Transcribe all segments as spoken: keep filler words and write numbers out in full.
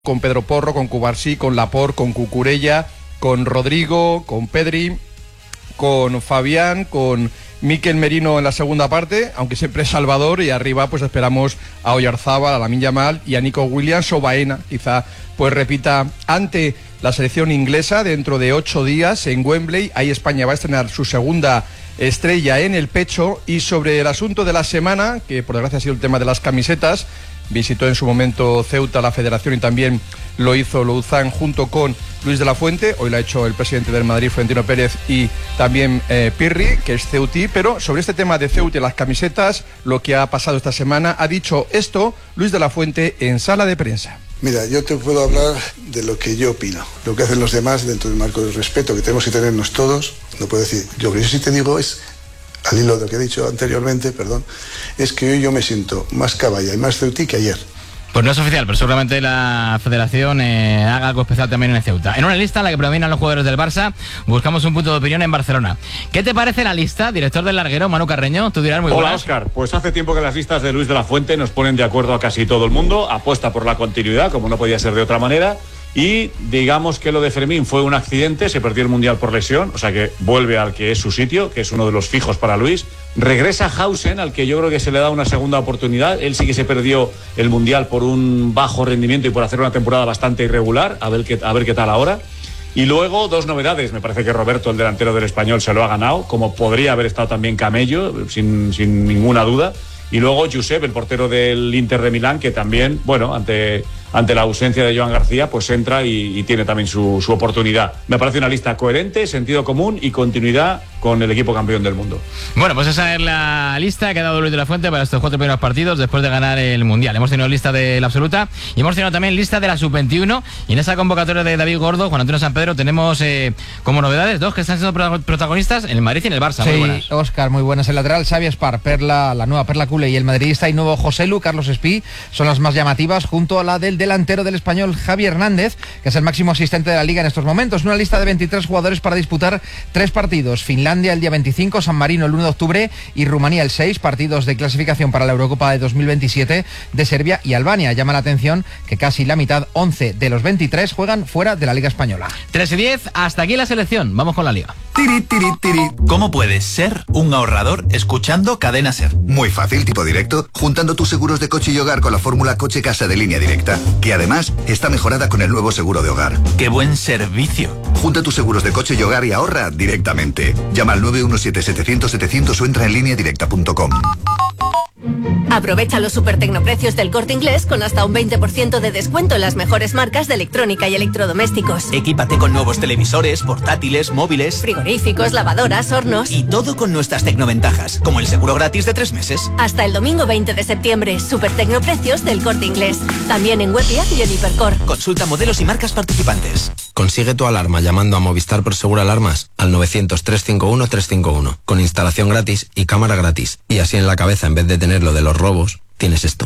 con Pedro Porro, con Cubarsí, con Laporte, con Cucurella, con Rodrigo, con Pedri, con Fabián, con Mikel Merino en la segunda parte, aunque siempre es Salvador, y arriba pues esperamos a Oyarzábal, a Lamine Yamal y a Nico Williams o Baena, quizá pues repita ante la selección inglesa dentro de ocho días en Wembley. Ahí España va a estrenar su segunda estrella en el pecho. Y sobre el asunto de la semana, que por desgracia ha sido el tema de las camisetas, visitó en su momento Ceuta la federación y también lo hizo Louzán junto con Luis de la Fuente. Hoy lo ha hecho el presidente del Madrid, Florentino Pérez, y también eh, Pirri, que es ceutí. Pero sobre este tema de Ceuta y las camisetas, lo que ha pasado esta semana, ha dicho esto Luis de la Fuente en sala de prensa. Mira, yo te puedo hablar de lo que yo opino, lo que hacen los demás dentro del marco del respeto que tenemos que tenernos todos. No puedo decir, lo que yo sí te digo es, al hilo de lo que he dicho anteriormente, perdón, es que hoy yo me siento más caballa y más ceutí que ayer. Pues no es oficial, pero seguramente la federación eh, haga algo especial también en Ceuta. En una lista en la que predominan los jugadores del Barça, buscamos un punto de opinión en Barcelona. ¿Qué te parece la lista, director del larguero, Manu Carreño? Tú dirás muy buenas. Hola, Óscar. Pues hace tiempo que las listas de Luis de la Fuente nos ponen de acuerdo a casi todo el mundo. Apuesta por la continuidad, como no podía ser de otra manera. Y digamos que lo de Fermín fue un accidente, se perdió el Mundial por lesión, o sea que vuelve al que es su sitio, que es uno de los fijos para Luis. Regresa Hausen, al que yo creo que se le da una segunda oportunidad. Él sí que se perdió el Mundial por un bajo rendimiento y por hacer una temporada bastante irregular, a ver qué, a ver qué tal ahora. Y luego dos novedades, me parece que Roberto, el delantero del Español, se lo ha ganado, como podría haber estado también Camello, sin, sin ninguna duda. Y luego Josep, el portero del Inter de Milán, que también, bueno, ante, ante la ausencia de Joan García, pues entra y, y tiene también su, su oportunidad. Me parece una lista coherente, sentido común y continuidad con el equipo campeón del mundo. Bueno, pues esa es la lista que ha dado Luis de la Fuente para estos cuatro primeros partidos después de ganar el Mundial. Hemos tenido lista de la absoluta y hemos tenido también lista de la sub veintiuno, y en esa convocatoria de David Gordo, Juan Antonio San Pedro, tenemos eh, como novedades dos que están siendo protagonistas en el Madrid y en el Barça. Sí, muy buenas. Óscar, muy buenas. El lateral Xavi Espar, Perla, la nueva Perla Cule, y el madridista y nuevo José Lu, Carlos Espí, son las más llamativas, junto a la del delantero del Español Javi Hernández, que es el máximo asistente de la Liga en estos momentos. Una lista de veintitrés jugadores para disputar tres partidos: Finlandia el día veinticinco, San Marino el uno de octubre y Rumanía el seis, partidos de clasificación para la Eurocopa de dos mil veintisiete de Serbia y Albania. Llama la atención que casi la mitad, once de los veintitrés, juegan fuera de la Liga Española. tres y diez, hasta aquí la selección. Vamos con la Liga. Tiri, tiri, tiri. ¿Cómo puedes ser un ahorrador escuchando Cadena Ser? Muy fácil, tipo directo, juntando tus seguros de coche y hogar con la fórmula Coche Casa de Línea Directa, que además está mejorada con el nuevo seguro de hogar. ¡Qué buen servicio! Junta tus seguros de coche y hogar y ahorra directamente. Llama al nueve uno siete, setecientos, setecientos o entra en línea directa punto com. Aprovecha los super tecnoprecios del Corte Inglés con hasta un veinte por ciento de descuento en las mejores marcas de electrónica y electrodomésticos. Equípate con nuevos televisores, portátiles, móviles, frigoríficos, lavadoras, hornos. Y todo con nuestras tecnoventajas, como el seguro gratis de tres meses. Hasta el domingo veinte de septiembre, super tecnoprecios del Corte Inglés. También en web y app y en Hipercor. Consulta modelos y marcas participantes. Consigue tu alarma llamando a Movistar Prosegur Alarmas al novecientos, trescientos cincuenta y uno, trescientos cincuenta y uno, con instalación gratis y cámara gratis. Y así en la cabeza, en vez de tener lo de los robos, tienes esto.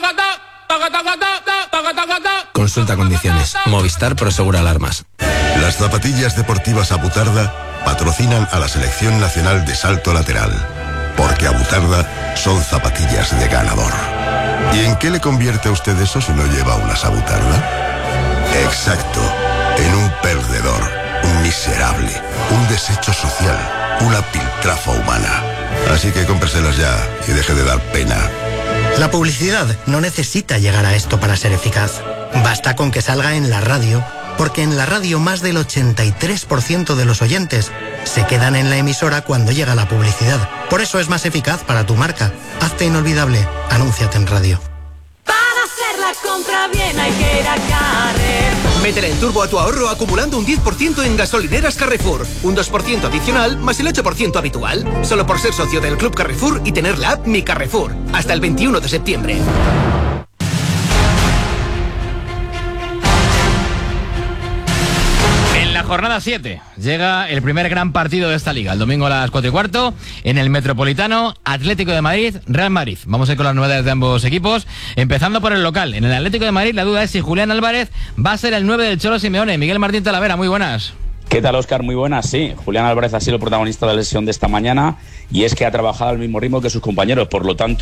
Consulta condiciones. Movistar Prosegur Alarmas. Las zapatillas deportivas Abutarda patrocinan a la Selección Nacional de Salto Lateral, porque Abutarda son zapatillas de ganador. ¿Y en qué le convierte a usted eso si no lleva unas Abutarda? Exacto, en un perdedor, un miserable, un desecho social, una piltrafa humana. Así que cómpreselas ya y deje de dar pena. La publicidad no necesita llegar a esto para ser eficaz. Basta con que salga en la radio, porque en la radio más del ochenta y tres por ciento de los oyentes se quedan en la emisora cuando llega la publicidad. Por eso es más eficaz para tu marca. Hazte inolvidable. Anúnciate en radio. Para hacer la compra bien hay que ir a Carrefour. Métele el turbo a tu ahorro acumulando un diez por ciento en gasolineras Carrefour. Un dos por ciento adicional más el ocho por ciento habitual. Solo por ser socio del Club Carrefour y tener la app Mi Carrefour. Hasta el veintiuno de septiembre. En la jornada siete llega el primer gran partido de esta liga. El domingo a las cuatro y cuarto en el Metropolitano, Atlético de Madrid, Real Madrid. Vamos a ir con las novedades de ambos equipos, empezando por el local. En el Atlético de Madrid la duda es si Julián Álvarez va a ser el nueve del Cholo Simeone. Miguel Martín Talavera, muy buenas. ¿Qué tal, Óscar? Muy buenas, sí. Julián Álvarez ha sido el protagonista de la lesión de esta mañana y es que ha trabajado al mismo ritmo que sus compañeros, por lo tanto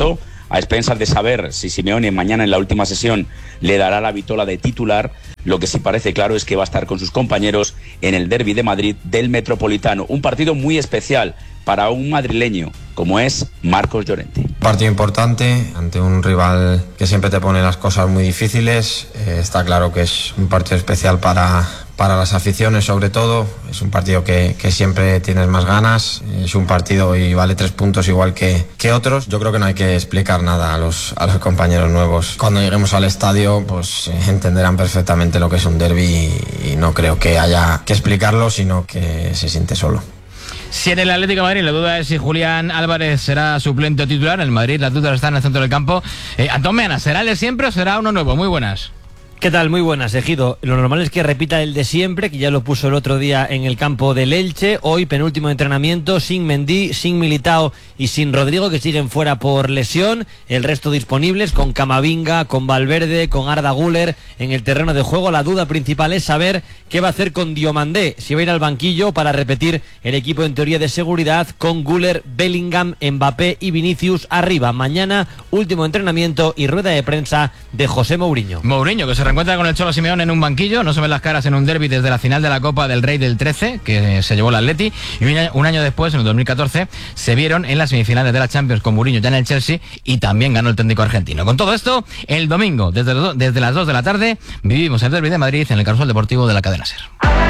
a expensas de saber si Simeone mañana en la última sesión le dará la vitola de titular. Lo que sí parece claro es que va a estar con sus compañeros en el derbi de Madrid del Metropolitano. Un partido muy especial para un madrileño como es Marcos Llorente. Partido importante ante un rival que siempre te pone las cosas muy difíciles. Eh, está claro que es un partido especial para, para las aficiones, sobre todo. Es un partido que, que siempre tienes más ganas. Es un partido y vale tres puntos igual que, que otros. Yo creo que no hay que explicar nada a los, a los compañeros nuevos. Cuando lleguemos al estadio, pues eh, entenderán perfectamente lo que es un derbi y, y no creo que haya que explicarlo, sino que se siente solo. Si en el Atlético de Madrid la duda es si Julián Álvarez será suplente o titular, en el Madrid las dudas están en el centro del campo. Eh, Antón Meana, ¿será el de siempre o será uno nuevo? Muy buenas. ¿Qué tal? Muy buenas, Ejido. Lo normal es que repita el de siempre, que ya lo puso el otro día en el campo del Elche. Hoy, penúltimo entrenamiento, sin Mendy, sin Militao y sin Rodrigo, que siguen fuera por lesión. El resto disponibles, con Camavinga, con Valverde, con Arda Güler en el terreno de juego. La duda principal es saber qué va a hacer con Diomandé, si va a ir al banquillo para repetir el equipo en teoría de seguridad con Güler, Bellingham, Mbappé y Vinicius arriba. Mañana, último entrenamiento y rueda de prensa de José Mourinho. Mourinho, que se reencuentra con el Cholo Simeone en un banquillo, no se ven las caras en un derbi desde la final de la Copa del Rey del trece, que se llevó el Atleti, y un año, un año después, en el dos mil catorce, se vieron en las semifinales de la Champions con Mourinho ya en el Chelsea, y también ganó el técnico argentino. Con todo esto, el domingo, desde, los, desde las dos de la tarde, vivimos el derbi de Madrid en el Carrusel Deportivo de la cadena SER.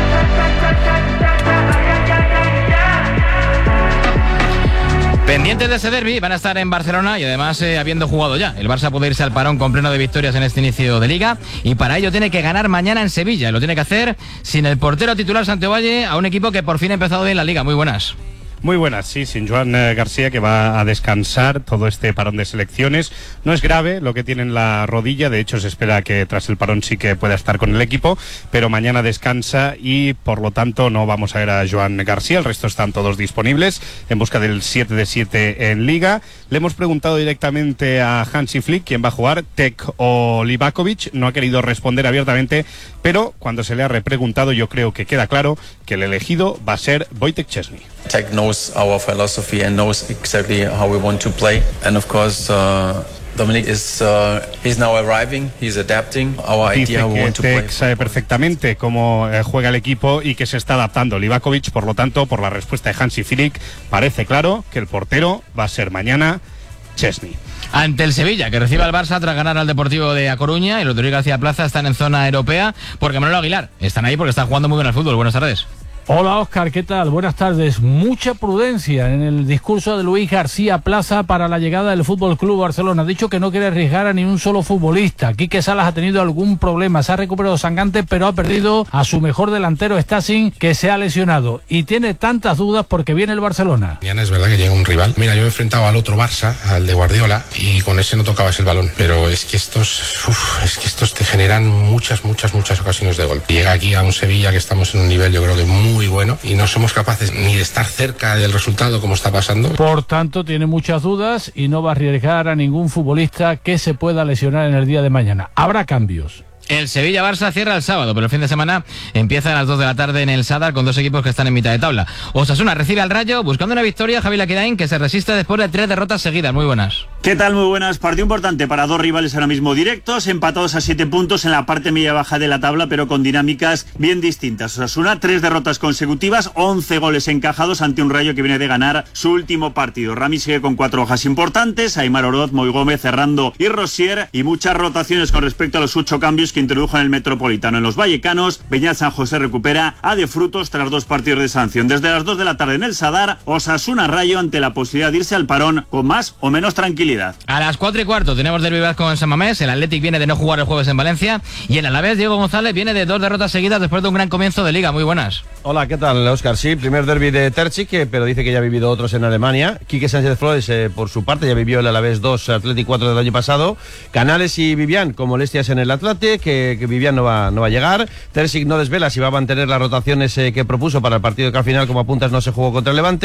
Pendientes de ese derbi, van a estar en Barcelona y además eh, habiendo jugado ya. El Barça puede irse al parón con pleno de victorias en este inicio de Liga y para ello tiene que ganar mañana en Sevilla. Lo tiene que hacer sin el portero titular Santivalle, a un equipo que por fin ha empezado bien la Liga. Muy buenas. Muy buenas, sí, sin Joan eh, García, que va a descansar todo este parón de selecciones. No es grave lo que tiene en la rodilla, de hecho se espera que tras el parón sí que pueda estar con el equipo, pero mañana descansa y por lo tanto no vamos a ver a Joan García. El resto están todos disponibles en busca del siete de siete en Liga. Le hemos preguntado directamente a Hansi Flick quién va a jugar, Tec o Livakovic. No ha querido responder abiertamente, pero cuando se le ha repreguntado yo creo que queda claro que el elegido va a ser Wojtek Szczesny. Tech knows our philosophy and knows exactly how we want to play, and of course uh, Dominic is uh, he's now arriving, he's adapting our idea how we want to play. Tech sabe perfectamente cómo eh, juega el equipo y que se está adaptando Livakovic. Por lo tanto, por la respuesta de Hansi Flick, parece claro que el portero va a ser mañana Szczesny. Ante el Sevilla, que recibe al Barça tras ganar al Deportivo de A Coruña, y el Rodrigo García Plaza están en zona europea, porque Manuel Aguilar están ahí porque están jugando muy bien al fútbol. Buenas tardes. Hola Óscar, ¿qué tal? Buenas tardes. Mucha prudencia en el discurso de Luis García Plaza para la llegada del Fútbol Club Barcelona. Ha dicho que no quiere arriesgar a ni un solo futbolista. Quique Salas ha tenido algún problema, se ha recuperado Sangante, pero ha perdido a su mejor delantero, Stacing, que se ha lesionado. Y tiene tantas dudas porque viene el Barcelona. Mañana es verdad que llega un rival. Mira, yo me he enfrentado al otro Barça, al de Guardiola, y con ese no tocabas el balón. Pero es que estos, uf, es que estos te generan muchas, muchas, muchas ocasiones de gol. Llega aquí a un Sevilla que estamos en un nivel, yo creo que muy muy bueno y no somos capaces ni de estar cerca del resultado como está pasando. Por tanto, tiene muchas dudas y no va a arriesgar a ningún futbolista que se pueda lesionar en el día de mañana. Habrá cambios. El Sevilla-Barça cierra el sábado, pero el fin de semana empieza a las dos de la tarde en el Sadar con dos equipos que están en mitad de tabla. Osasuna recibe al Rayo buscando una victoria, Javi Laquedain, que se resiste después de tres derrotas seguidas. Muy buenas. ¿Qué tal? Muy buenas. Partido importante para dos rivales ahora mismo directos, empatados a siete puntos en la parte media-baja de la tabla, pero con dinámicas bien distintas. Osasuna, tres derrotas consecutivas, once goles encajados ante un Rayo que viene de ganar su último partido. Rami sigue con cuatro hojas importantes, Aimar Oroz, Moy Gómez, Cerrando y Rosier, y muchas rotaciones con respecto a los ocho cambios que introdujo en el Metropolitano. En los vallecanos, Beñat San José recupera a De Frutos tras dos partidos de sanción. Desde las dos de la tarde en el Sadar, Osasuna Rayo ante la posibilidad de irse al parón con más o menos tranquilidad. A las cuatro y cuarto tenemos derbi vasco en San Mamés. El Athletic viene de no jugar el jueves en Valencia y el Alavés, Diego González, viene de dos derrotas seguidas después de un gran comienzo de Liga. Muy buenas. Hola, ¿qué tal, Óscar? Sí, primer derbi de Terzic, pero dice que ya ha vivido otros en Alemania. Quique Sánchez Flores, eh, por su parte, ya vivió el Alavés dos, Athletic cuatro del año pasado. Canales y Vivian con molestias en el Athletic, que, que Vivian no va, no va a llegar. Terzic no desvela si va a mantener las rotaciones eh, que propuso para el partido que al final, como apuntas, no se jugó contra el Levante.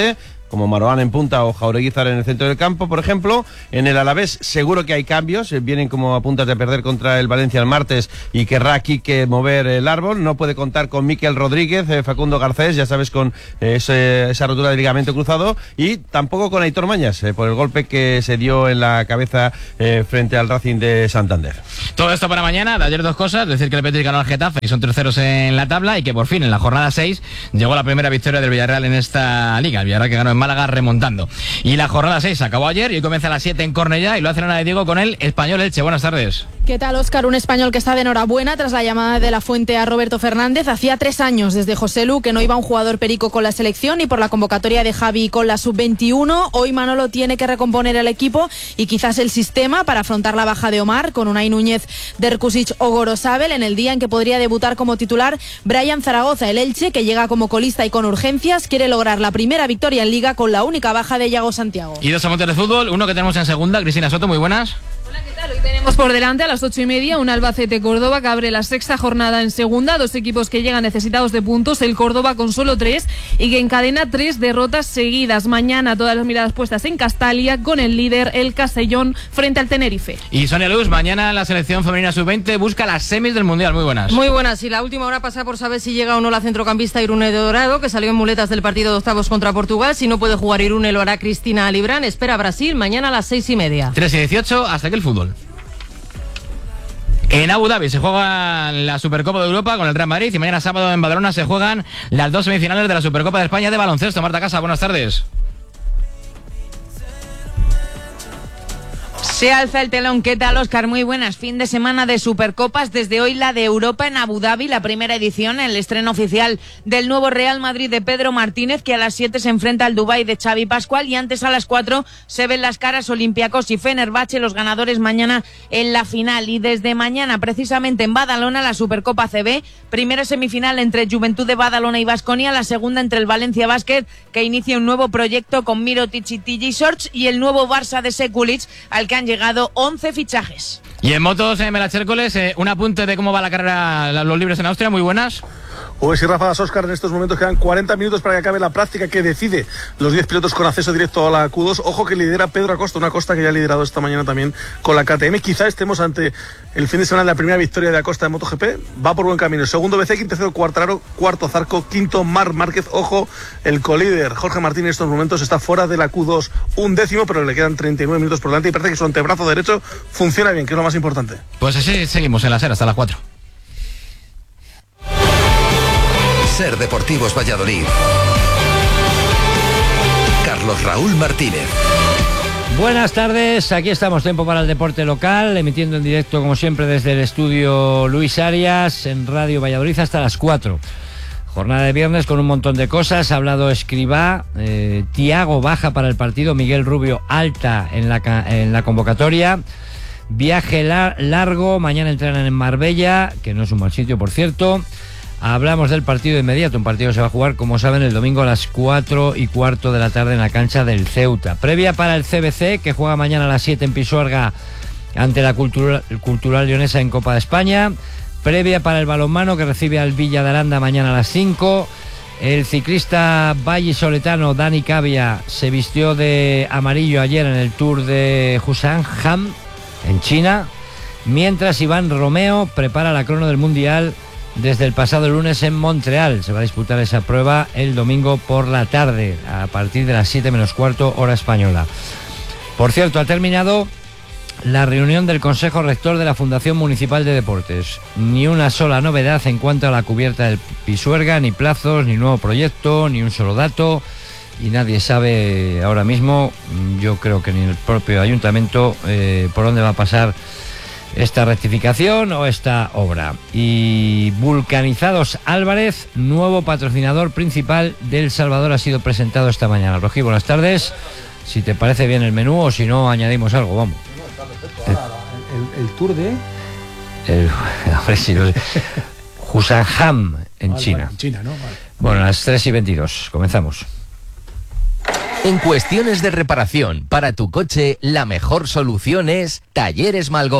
como Maroán en punta o Jaureguizar en el centro del campo, por ejemplo. En el Alavés seguro que hay cambios, eh, vienen como a puntas de perder contra el Valencia el martes y querrá aquí que mover el árbol. No puede contar con Miquel Rodríguez, eh, Facundo Garcés, ya sabes, con eh, ese, esa rotura de ligamento cruzado, y tampoco con Aitor Mañas, eh, por el golpe que se dio en la cabeza eh, frente al Racing de Santander. Todo esto para mañana. De ayer dos cosas: decir que el Betis ganó al Getafe y son terceros en la tabla, y que por fin en la jornada seis llegó la primera victoria del Villarreal en esta liga. El Villarreal que ganó en Málaga remontando. Y la jornada seis acabó ayer y hoy comienza a las siete en Cornellá, y lo hace Ana de Diego con el Español Elche. Buenas tardes. ¿Qué tal, Óscar? Un Español que está de enhorabuena tras la llamada de la Fuente a Roberto Fernández. Hacía tres años desde Joselu que no iba un jugador perico con la selección y por la convocatoria de Javi con la sub veintiuno. Hoy Manolo tiene que recomponer el equipo y quizás el sistema para afrontar la baja de Omar, con Unai Núñez, Derkusic o Gorosabel, en el día en que podría debutar como titular Brian Zaragoza. El Elche, que llega como colista y con urgencias, quiere lograr la primera victoria en Liga con la única baja de Yago Santiago. Y dos amantes de fútbol, uno que tenemos en segunda, Cristina Soto, muy buenas. Hoy tenemos por delante a las ocho y media un Albacete-Córdoba que abre la sexta jornada en segunda. Dos equipos que llegan necesitados de puntos. El Córdoba con solo tres y que encadena tres derrotas seguidas. Mañana todas las miradas puestas en Castalia con el líder, el Castellón, frente al Tenerife. Y Sonia Luz, mañana la selección femenina sub veinte busca las semis del Mundial. Muy buenas. Muy buenas. Y la última hora pasa por saber si llega o no la centrocampista Irune Dorado, que salió en muletas del partido de octavos contra Portugal. Si no puede jugar Irune, lo hará Cristina Alibrán. Espera a Brasil mañana a las seis y media. tres y dieciocho, hasta aquí el fútbol. En Abu Dhabi se juega la Supercopa de Europa con el Real Madrid, y mañana sábado en Badalona se juegan las dos semifinales de la Supercopa de España de baloncesto. Marta Casa, buenas tardes. Se alza el telón. ¿Qué tal, Óscar? Muy buenas. Fin de semana de Supercopas. Desde hoy la de Europa en Abu Dhabi, la primera edición, el estreno oficial del nuevo Real Madrid de Pedro Martínez, que a las siete se enfrenta al Dubái de Xavi Pascual, y antes a las cuatro se ven las caras Olympiacos y Fenerbahce, los ganadores mañana en la final. Y desde mañana, precisamente en Badalona, la Supercopa C B, primera semifinal entre Juventud de Badalona y Baskonia, la segunda entre el Valencia Basket, que inicia un nuevo proyecto con Mirotic y T J Shorts, y el nuevo Barça de Sekulic, al que han llegado once fichajes. Y en motos, en Melache Hércules, eh, un apunte de cómo va la carrera, los libres en Austria. Muy buenas. Pues sí, Rafa, Óscar, en estos momentos quedan cuarenta minutos para que acabe la práctica que decide los diez pilotos con acceso directo a la Q dos. Ojo que lidera Pedro Acosta, una Acosta que ya ha liderado esta mañana también con la K T M. Quizá estemos ante el fin de semana de la primera victoria de Acosta de MotoGP. Va por buen camino. Segundo Bezzecchi, tercero Quartararo, cuarto Zarco, quinto Marc Márquez. Ojo, el colíder Jorge Martín en estos momentos está fuera de la Q dos, un décimo, pero le quedan treinta y nueve minutos por delante y parece que su antebrazo derecho funciona bien, que es lo más importante. Pues así seguimos en la SER hasta las cuatro. SER Deportivos Valladolid. Carlos Raúl Martínez. Buenas tardes, aquí estamos, tiempo para el deporte local, emitiendo en directo como siempre desde el estudio Luis Arias en Radio Valladolid hasta las cuatro. Jornada de viernes con un montón de cosas. Ha hablado Escribá, eh, Tiago baja para el partido, Miguel Rubio alta en la, en la convocatoria. Viaje lar largo, mañana entrenan en Marbella, que no es un mal sitio por cierto. Hablamos del partido inmediato, un partido que se va a jugar, como saben, el domingo a las cuatro y cuarto de la tarde en la cancha del Ceuta. Previa para el C B C, que juega mañana a las siete en Pisuerga ante la Cultural, Cultural Leonesa en Copa de España. Previa para el balonmano, que recibe al Villa de Aranda mañana a las cinco. El ciclista vallisoletano Dani Cavia se vistió de amarillo ayer en el Tour de Hushangham, en China. Mientras Iván Romeo prepara la crono del Mundial desde el pasado lunes en Montreal. Se va a disputar esa prueba el domingo por la tarde, a partir de las siete menos cuarto, hora española. Por cierto, ha terminado la reunión del Consejo Rector de la Fundación Municipal de Deportes. Ni una sola novedad en cuanto a la cubierta del Pisuerga, ni plazos, ni nuevo proyecto, ni un solo dato. Y nadie sabe ahora mismo, yo creo que ni el propio ayuntamiento, eh, por dónde va a pasar esta rectificación o esta obra. Y Vulcanizados Álvarez, nuevo patrocinador principal del Salvador, ha sido presentado esta mañana. Rojí, buenas tardes. Si te parece bien el menú o si no añadimos algo, vamos. El, el, el tour de... El, a ver si lo sé. Hushangham, en vale, China. Vale, en China, ¿no? Vale. Bueno, a las tres y veintidós, comenzamos. En cuestiones de reparación para tu coche, la mejor solución es Talleres Malgón.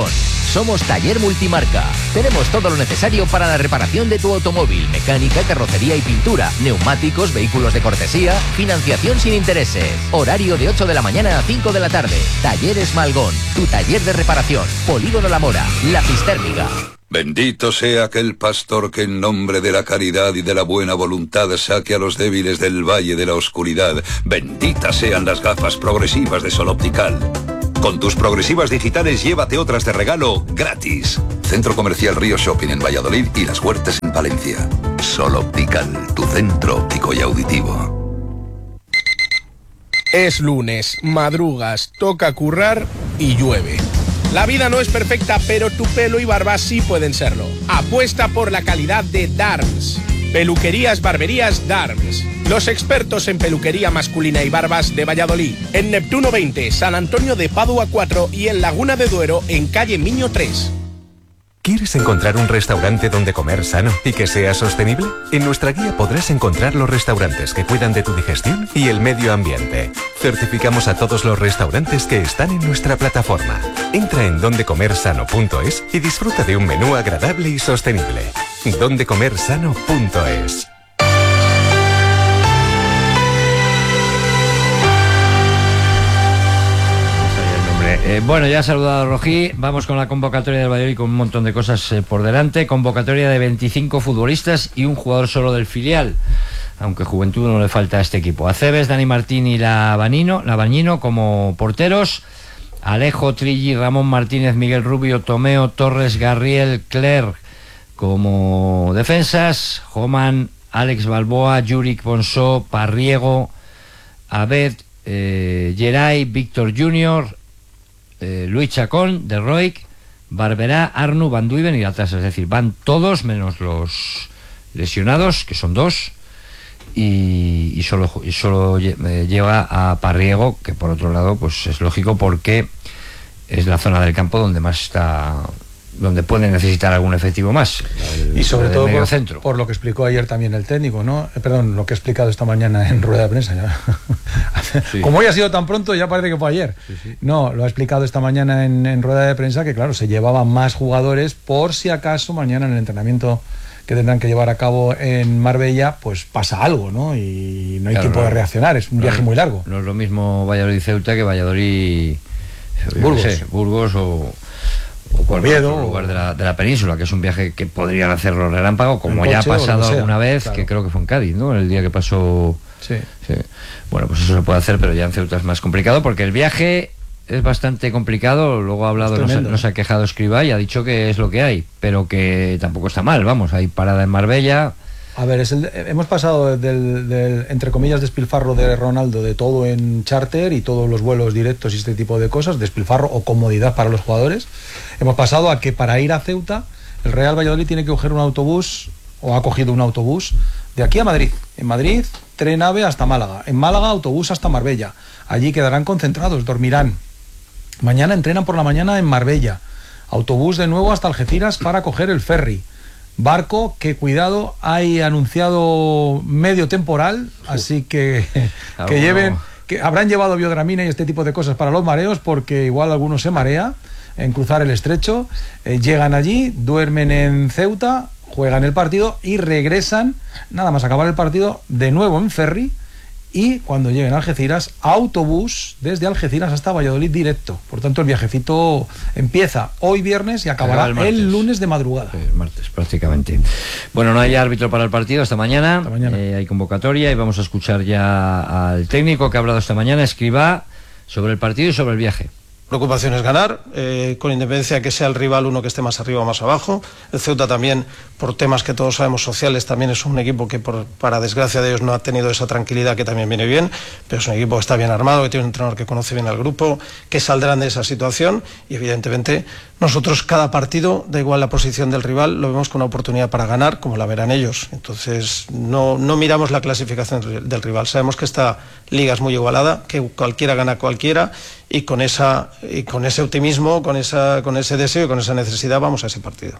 Somos Taller Multimarca. Tenemos todo lo necesario para la reparación de tu automóvil, mecánica, carrocería y pintura, neumáticos, vehículos de cortesía, financiación sin intereses. Horario de ocho de la mañana a cinco de la tarde. Talleres Malgón, tu taller de reparación. Polígono La Mora, La Cistérmiga. Bendito sea aquel pastor que en nombre de la caridad y de la buena voluntad saque a los débiles del valle de la oscuridad. Benditas sean las gafas progresivas de Sol Optical. Con tus progresivas digitales llévate otras de regalo gratis. Centro Comercial Río Shopping en Valladolid y Las Huertas en Palencia. Sol Optical, tu centro óptico y auditivo. Es lunes, madrugas, toca currar y llueve. La vida no es perfecta, pero tu pelo y barba sí pueden serlo. Apuesta por la calidad de Darms. Peluquerías Barberías Darms. Los expertos en peluquería masculina y barbas de Valladolid. En Neptuno veinte, San Antonio de Padua cuatro y en Laguna de Duero, en calle Miño tres. ¿Quieres encontrar un restaurante donde comer sano y que sea sostenible? En nuestra guía podrás encontrar los restaurantes que cuidan de tu digestión y el medio ambiente. Certificamos a todos los restaurantes que están en nuestra plataforma. Entra en donde comer sano punto es y disfruta de un menú agradable y sostenible. donde comer sano punto es. Eh, bueno, ya ha saludado a Rojí. Vamos con la convocatoria del Valladolid con un montón de cosas eh, por delante. Convocatoria de veinticinco futbolistas y un jugador solo del filial. Aunque juventud no le falta a este equipo. Aceves, Dani Martín y Lavanino, Lavanino como porteros. Alejo, Trilli, Ramón Martínez, Miguel Rubio, Tomeo, Torres, Garriel, Clerc como defensas. Joman, Alex Balboa, Yurik Bonsó, Parriego, Abed, eh, Geray, Víctor Junior, Eh, Luis Chacón, De Roig, Barberá, Arnu, Van Duiven y atrás, es decir, van todos menos los lesionados, que son dos, y, y solo, y solo eh, lleva a Parriego, que por otro lado pues es lógico porque es la zona del campo donde más está, donde puede necesitar algún efectivo más. El, y sobre todo por, centro. por lo que explicó ayer también el técnico, ¿no? Eh, perdón, lo que ha explicado esta mañana en rueda de prensa. Ya. Sí. Como hoy ha sido tan pronto, ya parece que fue ayer. Sí, sí. No, lo ha explicado esta mañana en, en rueda de prensa que, claro, se llevaban más jugadores por si acaso mañana en el entrenamiento que tendrán que llevar a cabo en Marbella, pues pasa algo, ¿no? Y no hay claro, tiempo no, de reaccionar, es un no, viaje muy largo. No es lo mismo Valladolid-Ceuta que Valladolid... Burgos. Sé, Burgos o... o cualquier otro lugar de la, de la península, que es un viaje que podrían hacerlo relámpago, como ya ha pasado alguna vez, claro. Que creo que fue en Cádiz, ¿no? El día que pasó... Sí. sí. Bueno, pues eso se puede hacer, pero ya en Ceuta es más complicado, porque el viaje es bastante complicado. Luego ha hablado, nos, nos ha quejado Escribá y ha dicho que es lo que hay, pero que tampoco está mal, vamos, hay parada en Marbella. A ver, es el, hemos pasado del, del, entre comillas, despilfarro de Ronaldo, de todo en charter y todos los vuelos directos y este tipo de cosas, despilfarro o comodidad para los jugadores. Hemos pasado a que para ir a Ceuta, el Real Valladolid tiene que coger un autobús, o ha cogido un autobús, de aquí a Madrid. En Madrid, tren AVE hasta Málaga. En Málaga, autobús hasta Marbella. Allí quedarán concentrados, dormirán. Mañana entrenan por la mañana en Marbella. Autobús de nuevo hasta Algeciras para coger el ferry. Barco que, cuidado, hay anunciado medio temporal, así que, que bueno. lleven, que habrán llevado biodramina y este tipo de cosas para los mareos, porque igual alguno se marea en cruzar el estrecho. Eh, llegan allí, duermen en Ceuta, juegan el partido y regresan, nada más acabar el partido, de nuevo en ferry. Y cuando lleguen a Algeciras, autobús desde Algeciras hasta Valladolid directo. Por tanto, el viajecito empieza hoy viernes y acabará el, el lunes de madrugada. El martes, prácticamente. Bueno, no hay árbitro para el partido esta mañana. Esta mañana. Eh, hay convocatoria y vamos a escuchar ya al técnico que ha hablado esta mañana, Escribá, sobre el partido y sobre el viaje. Preocupación es ganar, eh, con independencia de que sea el rival uno que esté más arriba o más abajo. El Ceuta también, por temas que todos sabemos sociales, también es un equipo que, por, para desgracia de ellos, no ha tenido esa tranquilidad, que también viene bien, pero es un equipo que está bien armado, que tiene un entrenador que conoce bien al grupo, que saldrán de esa situación y, evidentemente, nosotros cada partido, da igual la posición del rival, lo vemos como una oportunidad para ganar, como la verán ellos. Entonces, no, no miramos la clasificación del rival. Sabemos que esta liga es muy igualada, que cualquiera gana a cualquiera, y con esa y con ese optimismo, con esa con ese deseo y con esa necesidad vamos a ese partido.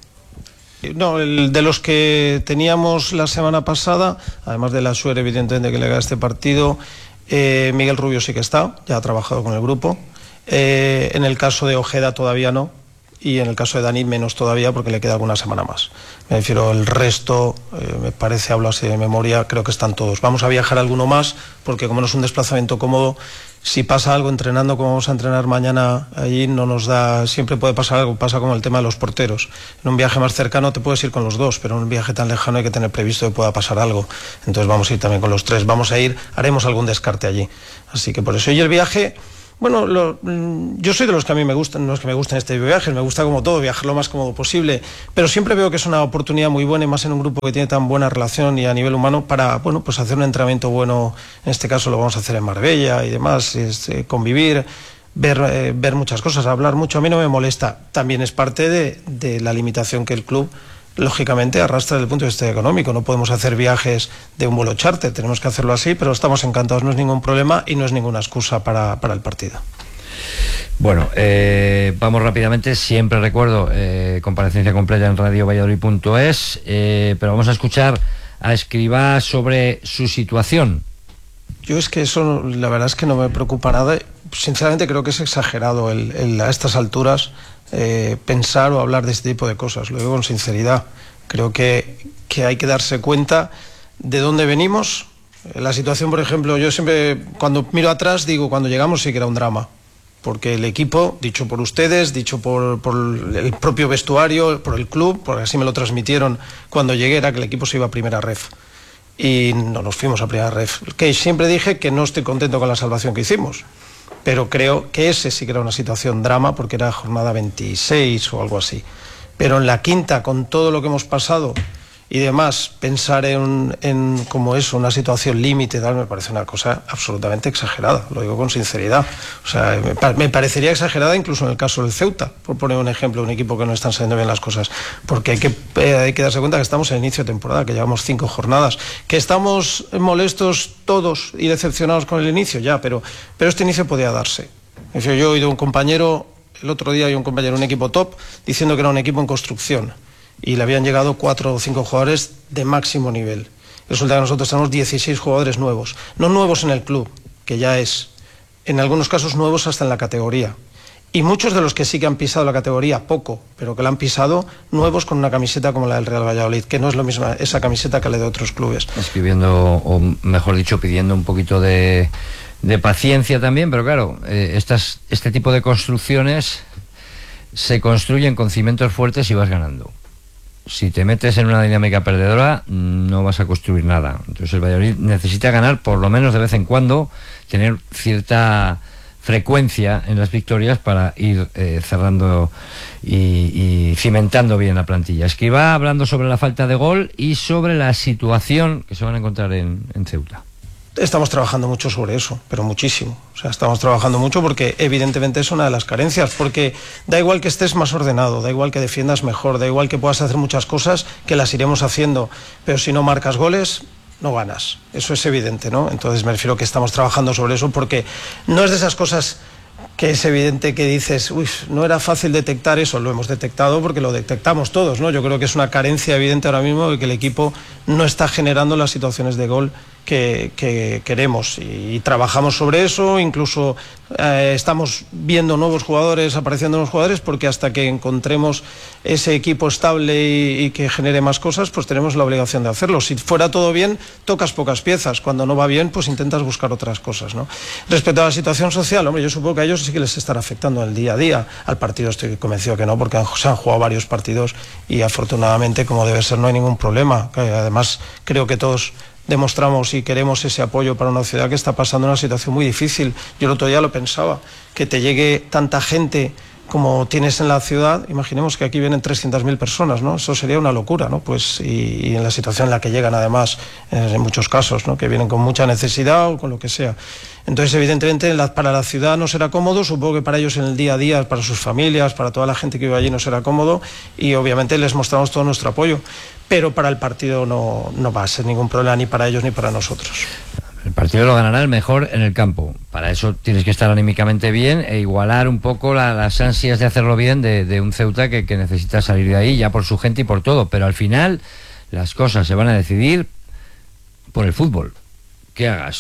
No, el de los que teníamos la semana pasada, además de la suerte evidentemente que le haga este partido, eh, Miguel Rubio sí que está, ya ha trabajado con el grupo. Eh, en el caso de Ojeda todavía no. y en el caso de Dani menos todavía porque le queda alguna semana más. Me refiero, el resto, eh, me parece, hablo así de memoria, creo que están todos. Vamos a viajar alguno más porque como no es un desplazamiento cómodo, si pasa algo entrenando como vamos a entrenar mañana allí, no nos da, siempre puede pasar algo, pasa como el tema de los porteros. En un viaje más cercano te puedes ir con los dos, pero en un viaje tan lejano hay que tener previsto que pueda pasar algo. Entonces vamos a ir también con los tres, vamos a ir, haremos algún descarte allí. Así que por eso, y el viaje, bueno, lo, yo soy de los que a mí me gustan, los que me gustan este viaje, me gusta como todo, viajar lo más cómodo posible, pero siempre veo que es una oportunidad muy buena y más en un grupo que tiene tan buena relación y a nivel humano para, bueno, pues hacer un entrenamiento bueno, en este caso lo vamos a hacer en Marbella y demás, es, eh, convivir, ver, eh, ver muchas cosas, hablar mucho, a mí no me molesta, también es parte de, de la limitación que el club lógicamente arrastra desde el punto de vista económico. No podemos hacer viajes de un vuelo charter, tenemos que hacerlo así, pero estamos encantados, no es ningún problema y no es ninguna excusa para, para el partido. Bueno, eh, vamos rápidamente, siempre recuerdo, eh, comparecencia completa en radio valladolid punto es, eh, pero vamos a escuchar a Escribá sobre su situación. Yo es que eso, la verdad es que no me preocupa nada, sinceramente creo que es exagerado el, el, a estas alturas Eh, pensar o hablar de este tipo de cosas, lo digo con sinceridad. Creo que, que hay que darse cuenta de dónde venimos. La situación, por ejemplo, yo siempre cuando miro atrás digo, cuando llegamos sí que era un drama, porque el equipo, dicho por ustedes, dicho por, por el propio vestuario, por el club, porque así me lo transmitieron cuando llegué, era que el equipo se iba a primera ref y no nos fuimos a primera ref, que siempre dije que no estoy contento con la salvación que hicimos, pero creo que ese sí que era una situación drama porque era jornada veintiséis o algo así. Pero en la quinta, con todo lo que hemos pasado y demás, pensar en, en como eso, una situación límite, tal, me parece una cosa absolutamente exagerada, lo digo con sinceridad. O sea, me, me parecería exagerada incluso en el caso del Ceuta, por poner un ejemplo, un equipo que no están saliendo bien las cosas, porque hay que, eh, hay que darse cuenta que estamos en inicio de temporada, que llevamos cinco jornadas, que estamos molestos todos y decepcionados con el inicio, ya, pero, pero este inicio podía darse. Es decir, yo he oído un compañero, el otro día hay un compañero, un equipo top, diciendo que era un equipo en construcción, y le habían llegado cuatro o cinco jugadores de máximo nivel. Resulta que nosotros tenemos dieciséis jugadores nuevos, no nuevos en el club, que ya es, en algunos casos nuevos hasta en la categoría. Y muchos de los que sí que han pisado la categoría, poco, pero que la han pisado, nuevos con una camiseta como la del Real Valladolid, que no es lo mismo esa camiseta que la de otros clubes. Escribiendo, o mejor dicho, pidiendo un poquito de, de paciencia también, pero claro, eh, estas, este tipo de construcciones se construyen con cimientos fuertes y vas ganando. Si te metes en una dinámica perdedora, no vas a construir nada. Entonces el Valladolid necesita ganar, por lo menos de vez en cuando, tener cierta frecuencia en las victorias para ir eh, cerrando y, y cimentando bien la plantilla. Escribá hablando sobre la falta de gol y sobre la situación que se van a encontrar en, en Ceuta. Estamos trabajando mucho sobre eso, pero muchísimo. O sea, estamos trabajando mucho porque evidentemente es una de las carencias, porque da igual que estés más ordenado, da igual que defiendas mejor, da igual que puedas hacer muchas cosas, que las iremos haciendo, pero si no marcas goles, no ganas. Eso es evidente, ¿no? Entonces me refiero que estamos trabajando sobre eso porque no es de esas cosas que es evidente que dices, uy, no era fácil detectar eso, lo hemos detectado porque lo detectamos todos, ¿no? Yo creo que es una carencia evidente ahora mismo de que el equipo no está generando las situaciones de gol que, que queremos y, y trabajamos sobre eso, incluso eh, estamos viendo nuevos jugadores, apareciendo nuevos jugadores, porque hasta que encontremos ese equipo estable y, y que genere más cosas, pues tenemos la obligación de hacerlo. Si fuera todo bien, tocas pocas piezas, cuando no va bien, pues intentas buscar otras cosas, ¿no? Respecto a la situación social, hombre, yo supongo que a ellos sí que les estará afectando el día a día. Al partido estoy convencido que no, porque han, se han jugado varios partidos y afortunadamente, como debe ser, no hay ningún problema. Además, creo que todos demostramos y queremos ese apoyo para una ciudad que está pasando una situación muy difícil. Yo el otro día lo pensaba, que te llegue tanta gente como tienes en la ciudad, imaginemos que aquí vienen trescientas mil personas, ¿no? Eso sería una locura, ¿no? Pues, y, y en la situación en la que llegan, además, en muchos casos, ¿no? Que vienen con mucha necesidad o con lo que sea. Entonces, evidentemente, la, para la ciudad no será cómodo, supongo que para ellos en el día a día, para sus familias, para toda la gente que vive allí no será cómodo, y obviamente les mostramos todo nuestro apoyo, pero para el partido no, no va a ser ningún problema ni para ellos ni para nosotros. El partido lo ganará el mejor en el campo. Para eso tienes que estar anímicamente bien e igualar un poco la, las ansias de hacerlo bien de, de un Ceuta que, que necesita salir de ahí ya por su gente y por todo. Pero al final las cosas se van a decidir por el fútbol. ¿Qué hagas?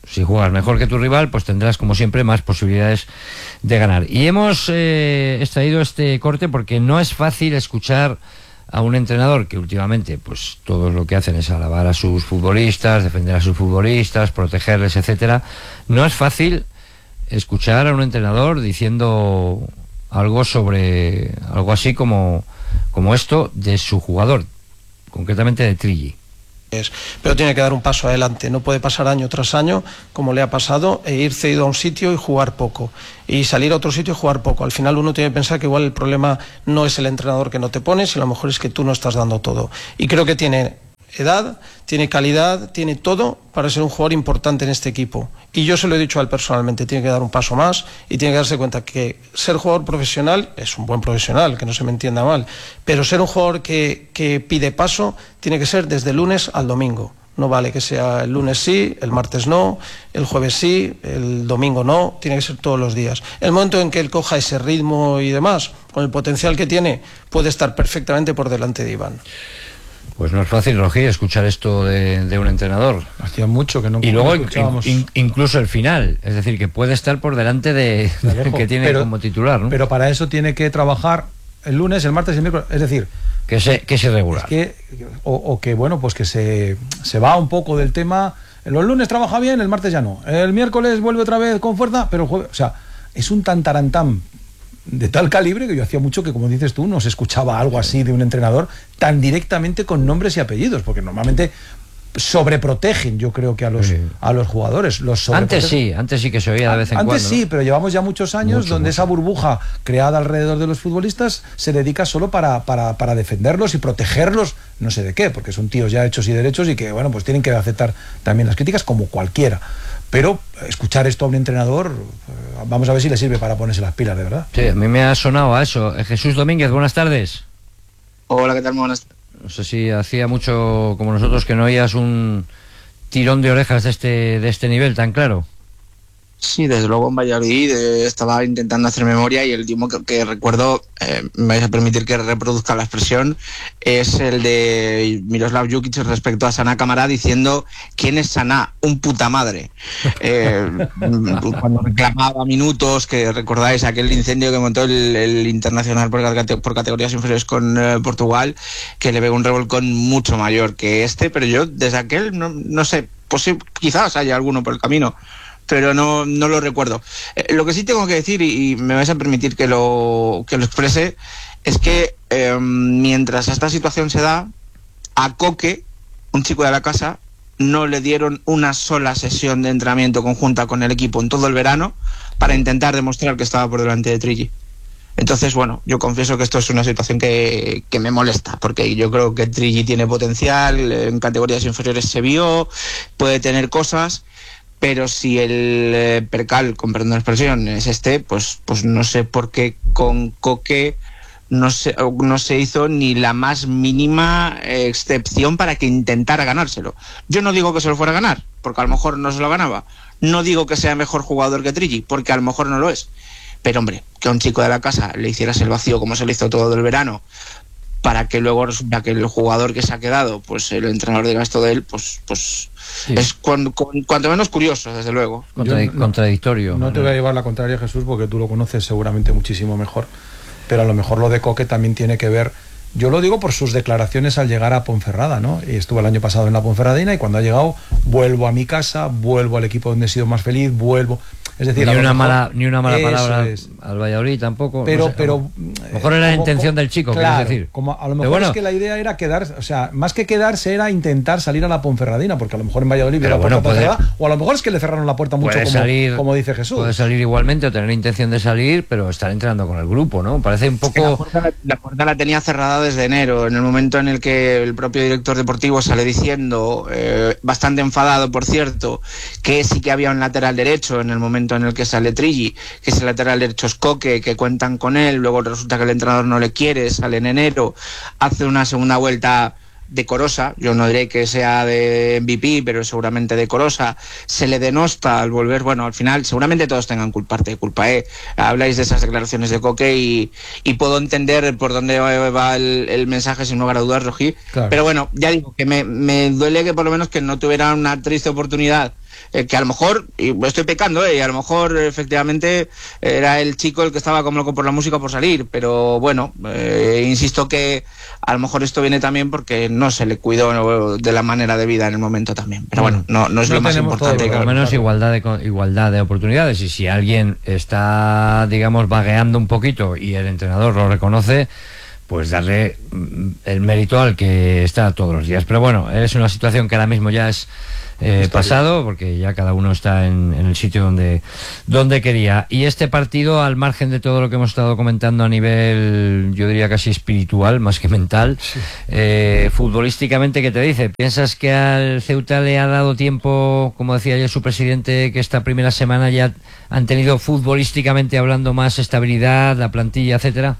si juegas mejor que tu rival, pues tendrás como siempre más posibilidades de ganar. Y hemos eh, extraído este corte porque no es fácil escuchar a un entrenador que últimamente pues todo lo que hacen es alabar a sus futbolistas, defender a sus futbolistas, protegerles, etcétera. No es fácil escuchar a un entrenador diciendo algo sobre algo así como, como esto de su jugador, concretamente de Trilli. Pero tiene que dar un paso adelante, no puede pasar año tras año como le ha pasado e ir cedido a un sitio y jugar poco y salir a otro sitio y jugar poco. Al final uno tiene que pensar que igual el problema no es el entrenador que no te pone, sino a lo mejor es que tú no estás dando todo. Y creo que tiene edad, tiene calidad, tiene todo para ser un jugador importante en este equipo. Y yo se lo he dicho a él personalmente, tiene que dar un paso más y tiene que darse cuenta que ser jugador profesional es un buen profesional, que no se me entienda mal, pero ser un jugador que, que pide paso tiene que ser desde el lunes al domingo. No vale que sea el lunes sí, el martes no, el jueves sí, el domingo no, tiene que ser todos los días. El momento en que él coja ese ritmo y demás, con el potencial que tiene, puede estar perfectamente por delante de Iván. Pues no es fácil, Rogi, escuchar esto de, de un entrenador. Hacía mucho que no Y luego in, escuchábamos. in, incluso el final, es decir, que puede estar por delante de, de que tiene pero, como titular, ¿no? Pero para eso tiene que trabajar el lunes, el martes y el miércoles, es decir... Que, se, que es irregular. Es que, o, o que, bueno, pues que se, se va un poco del tema... Los lunes trabaja bien, el martes ya no. El miércoles vuelve otra vez con fuerza, pero el jueves... O sea, es un tantarantán de tal calibre que yo hacía mucho que, como dices tú, no se escuchaba algo así de un entrenador tan directamente con nombres y apellidos, porque normalmente sobreprotegen, yo creo que a los sí. a los jugadores. Los antes sí, antes sí que se oía de vez en antes cuando. Antes sí, ¿no? Pero llevamos ya muchos años mucho, donde mucho. esa burbuja creada alrededor de los futbolistas se dedica solo para, para, para defenderlos y protegerlos, no sé de qué, porque son tíos ya hechos y derechos y que, bueno, pues tienen que aceptar también las críticas como cualquiera. Pero escuchar esto a un entrenador, vamos a ver si le sirve para ponerse las pilas, de verdad. Sí, a mí me ha sonado a eso. Jesús Domínguez, buenas tardes. Hola, ¿qué tal? Muy buenas tardes. No sé si hacía mucho como nosotros que no oías un tirón de orejas de este, de este nivel tan claro. Sí, desde luego en Valladolid eh, estaba intentando hacer memoria y el último que, que recuerdo, eh, me vais a permitir que reproduzca la expresión, es el de Miroslav Jukic respecto a Saná Camará diciendo ¿quién es Saná? Un puta madre. Eh, cuando reclamaba minutos, que recordáis aquel incendio que montó el, el Internacional por, por categorías inferiores con eh, Portugal, que le pegó un revolcón mucho mayor que este, pero yo desde aquel, no, no sé, pues, quizás haya alguno por el camino, pero no, no lo recuerdo. Eh, lo que sí tengo que decir, y, y me vais a permitir que lo, que lo exprese, es que eh, mientras esta situación se da, a Coque, un chico de la casa, no le dieron una sola sesión de entrenamiento conjunta con el equipo en todo el verano para intentar demostrar que estaba por delante de Trilli. Entonces, bueno, yo confieso que esto es una situación que, que me molesta, porque yo creo que Trilli tiene potencial, en categorías inferiores se vio, puede tener cosas, pero si el eh, percal, con perdón de la expresión, es este, pues, pues no sé por qué con Coque no se, no se hizo ni la más mínima excepción para que intentara ganárselo. Yo no digo que se lo fuera a ganar, porque a lo mejor no se lo ganaba. No digo que sea mejor jugador que Trilli, porque a lo mejor no lo es. Pero hombre, que a un chico de la casa le hicieras el vacío como se le hizo todo el verano, para que luego resulta que el jugador que se ha quedado, pues el entrenador diga esto de él, pues... pues sí. Es cuando, cuanto menos curioso, desde luego. Contradic no, contradictorio. No te voy a llevar la contraria, Jesús, porque tú lo conoces seguramente muchísimo mejor. Pero a lo mejor lo de Coque también tiene que ver... Yo lo digo por sus declaraciones al llegar a Ponferrada, ¿no? Y estuve el año pasado en la Ponferradina y cuando ha llegado, vuelvo a mi casa, vuelvo al equipo donde he sido más feliz, vuelvo... Es decir, ni, una mejor, mala, ni una mala palabra es. al Valladolid tampoco. Pero, no sé, pero a lo mejor era la como, intención del chico, claro, quieres decir. Como a lo mejor bueno, es que la idea era quedar, o sea, más que quedarse era intentar salir a la Ponferradina, porque a lo mejor en Valladolid pero la bueno, puerta puede, cerrada, o a lo mejor es que le cerraron la puerta mucho, como, salir, como dice Jesús. Puede salir igualmente o tener intención de salir, pero estar entrenando con el grupo, ¿no? Parece un poco. La puerta, la puerta la tenía cerrada desde enero, en el momento en el que el propio director deportivo sale diciendo, eh, bastante enfadado, por cierto, que sí que había un lateral derecho en el momento en el que sale Trilli, que es el lateral derecho es Coque, que cuentan con él, luego resulta que el entrenador no le quiere, sale en enero, hace una segunda vuelta decorosa, yo no diré que sea de M V P, pero seguramente decorosa, se le denosta al volver, bueno, al final seguramente todos tengan culpa, parte de culpa, ¿eh? Habláis de esas declaraciones de Coque y, y puedo entender por dónde va el, el mensaje sin lugar a dudas, Rogi, claro. Pero bueno, ya digo que me, me duele que por lo menos que no tuviera una triste oportunidad eh, que a lo mejor, y estoy pecando, eh, y a lo mejor efectivamente era el chico el que estaba como loco por la música por salir, pero bueno, eh, insisto que a lo mejor esto viene también porque no se le cuidó de la manera debida en el momento también, pero bueno, no, no es no lo más importante. Por lo menos igualdad de, igualdad de oportunidades, y si alguien está, digamos, vagueando un poquito y el entrenador lo reconoce, pues darle el mérito al que está todos los días. Pero bueno, es una situación que ahora mismo ya es eh, pasado, porque ya cada uno está en, en el sitio donde, donde quería. Y este partido, al margen de todo lo que hemos estado comentando a nivel, yo diría casi espiritual, más que mental, sí. eh, futbolísticamente, ¿qué te dice? ¿Piensas que al Ceuta le ha dado tiempo, como decía ayer su presidente, que esta primera semana ya han tenido futbolísticamente hablando más estabilidad, la plantilla, etcétera?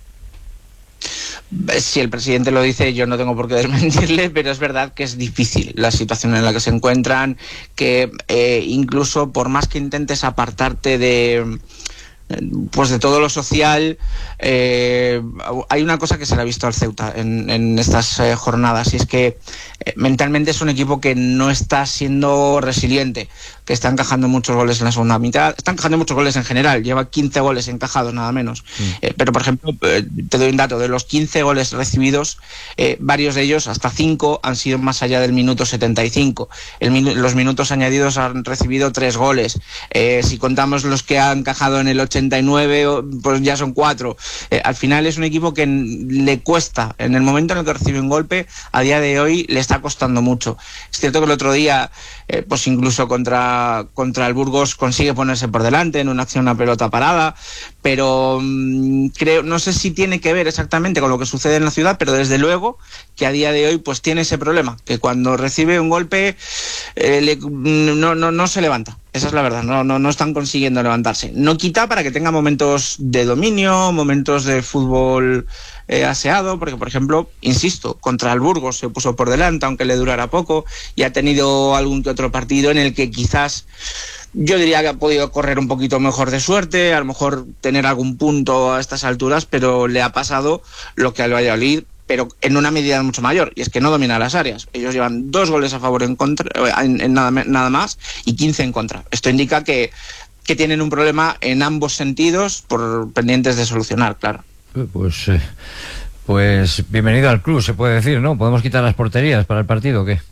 Si el presidente lo dice, yo no tengo por qué desmentirle, pero es verdad que es difícil la situación en la que se encuentran, que eh, incluso por más que intentes apartarte de pues de todo lo social, eh, hay una cosa que se le ha visto al Ceuta en, en estas eh, jornadas, y es que eh, mentalmente es un equipo que no está siendo resiliente, que está encajando muchos goles en la segunda mitad, está encajando muchos goles en general, lleva quince goles encajados nada menos, mm. eh, pero por ejemplo, eh, te doy un dato, de los quince goles recibidos, eh, varios de ellos, hasta cinco, han sido más allá del minuto setenta y cinco, el minu- los minutos añadidos han recibido tres goles, eh, si contamos los que han encajado en el ochenta y nueve, pues ya son cuatro. Eh, al final es un equipo que le cuesta, en el momento en el que recibe un golpe, a día de hoy le está costando mucho. Es cierto que el otro día, eh, pues incluso contra, contra el Burgos consigue ponerse por delante en una acción a pelota parada, pero mmm, creo, no sé si tiene que ver exactamente con lo que sucede en la ciudad, pero desde luego que a día de hoy pues tiene ese problema, que cuando recibe un golpe eh, le, no, no, no se levanta. Esa es la verdad, no, no, no están consiguiendo levantarse. No quita para que tenga momentos de dominio, momentos de fútbol eh, aseado, porque por ejemplo, insisto, contra el Burgos se puso por delante, aunque le durara poco, y ha tenido algún que otro partido en el que quizás yo diría que ha podido correr un poquito mejor de suerte, a lo mejor tener algún punto a estas alturas, pero le ha pasado lo que al Valladolid, pero en una medida mucho mayor, y es que no domina las áreas. Ellos llevan dos goles a favor en contra, en, en nada, nada más, y quince en contra. Esto indica que, que tienen un problema en ambos sentidos, por pendientes de solucionar, claro. Pues, eh, pues bienvenido al club, se puede decir, ¿no? ¿Podemos quitar las porterías para el partido o qué?